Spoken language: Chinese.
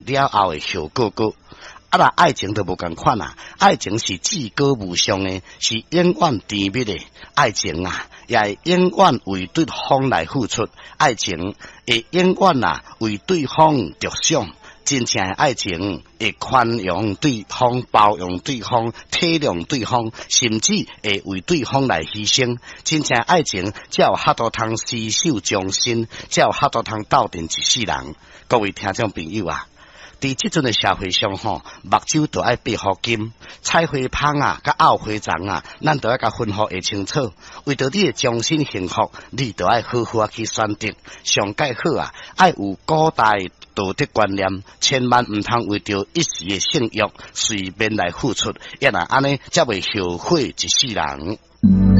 了后的后果。啊啦，爱情都无共款啦，爱情是至高无上的，是永远甜蜜的。爱情啊，也会永远为对方来付出，爱情会永远啊为对方着想。真正的爱情会宽容对方、包容对方、体谅对方，甚至会为对方来牺牲。真正的爱情才有法度通厮守终身，才有法度通斗阵一世人。各位听众朋友啊！伫即阵的社会上吼，目睭都爱闭好金，菜花芳啊，甲拗花丛啊，咱都要甲分好会清楚。为着你的终身幸福，你都爱好好啊去选择。上介好啊，爱有古代道德观念，千万毋通为着一时的性欲随便来付出，也若安尼，才袂后悔一世人。